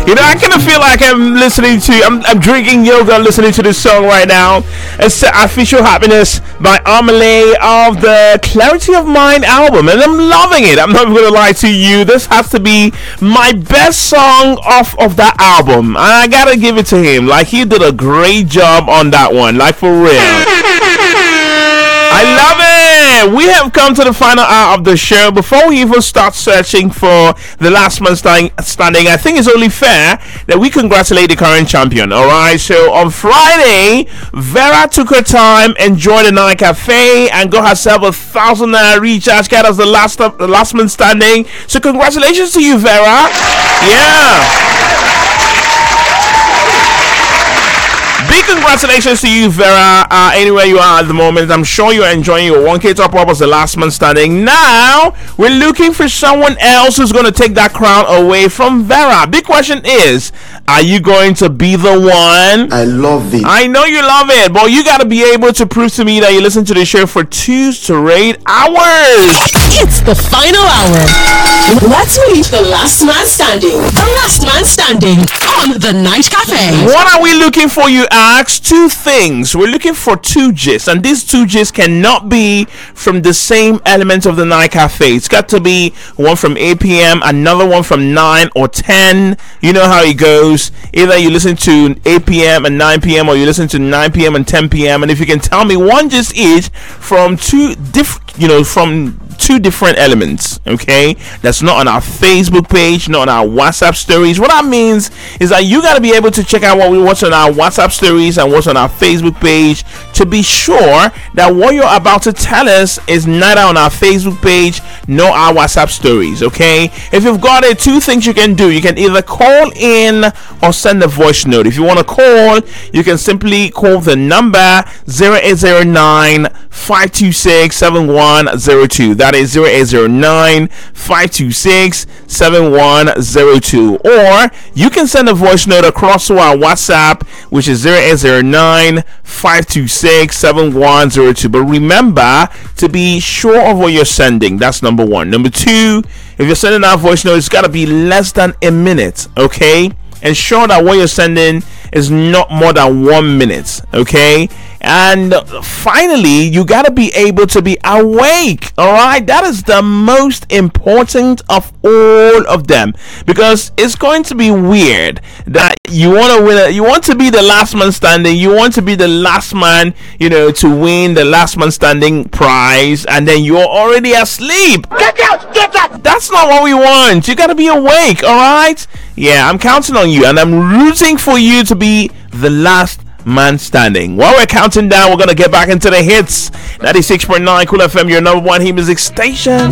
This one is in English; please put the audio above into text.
You know, I kind of feel like I'm drinking yoga listening to this song right now. It's Artificial Happiness by Amelie of the Clarity of Mind album, and I'm loving it. I'm not going to lie to you. This has to be my best song off of that album. I gotta give it to him. Like, he did a great job on that one. Like, for real. I love it. We have come to the final hour of the show. Before we even start searching for the last man standing, I think it's only fair that we congratulate the current champion. All right. So on Friday, Vera took her time, enjoyed the night cafe, and got herself a 1,000 naira recharge card as the last man standing. So congratulations to you, Vera. Yeah. Big congratulations to you, Vera. Anywhere you are at the moment, I'm sure you're enjoying your 1K top up as the last man standing. Now, we're looking for someone else who's going to take that crown away from Vera. Big question is, are you going to be the one? I love it. I know you love it, but you got to be able to prove to me that you listen to the show for 2 straight hours. It's the final hour. Let's meet the last man standing. The last man standing on the Night Cafe. What are we looking for, you ask? 2 things. We're looking for 2 gists, and these 2 gists cannot be from the same element of the Night Cafe. It's got to be one from 8 p.m., another one from 9 or 10. You know how it goes. Either you listen to 8 p.m. and 9 p.m. or you listen to 9 p.m. and 10 p.m. And if you can tell me one gist each from 2 different elements, okay, that's not on our Facebook page, not on our WhatsApp stories. What that means is that you got to be able to check out what's on our WhatsApp stories and what's on our Facebook page to be sure that what you're about to tell us is neither on our Facebook page nor our WhatsApp stories, okay? If you've got it, 2 things you can do. You can either call in or send a voice note. If you want to call, you can simply call the number 0809 526 7102. That is 0809 526 7102. Or you can send a voice note across to our WhatsApp, which is 0809 526 7102. But remember to be sure of what you're sending. That's number 1. Number 2, if you're sending out voice note, it's got to be less than a minute, okay? Ensure that what you're sending is not more than 1 minute, okay? And finally, you got to be able to be awake. All right, that is the most important of all of them, because it's going to be weird that you want to win. You want to be the last man standing. You want to be the last man, to win the last man standing prize, and then you're already asleep. Get out! Get out! That's not what we want. You got to be awake. All right. Yeah, I'm counting on you, and I'm rooting for you to be the last man standing. While we're counting down, we're gonna get back into the hits. 96.9 Cool FM, your number 1 hit music station.